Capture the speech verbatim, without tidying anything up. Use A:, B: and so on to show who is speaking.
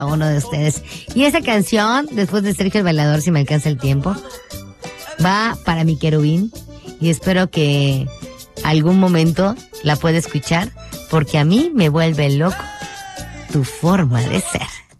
A: a uno de ustedes. Y esa canción, después de Sergio el Bailador, si me alcanza el tiempo, va para mi querubín y espero que algún momento la pueda escuchar porque a mí me vuelve loco tu forma de ser.